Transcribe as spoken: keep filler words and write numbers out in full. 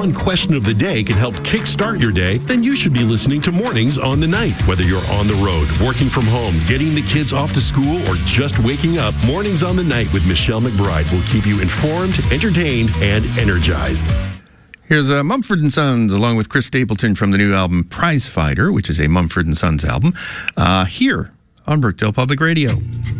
one question of the day can help kickstart your day, then you should be listening to Mornings on the Night. Whether you're on the road, working from home, getting the kids off to school, or just waking up, Mornings on the Night with Michelle McBride will keep you informed, entertained, and energized. Here's uh, Mumford and Sons, along with Chris Stapleton from the new album Prize Fighter, which is a Mumford and Sons album, uh, here on Brookdale Public Radio.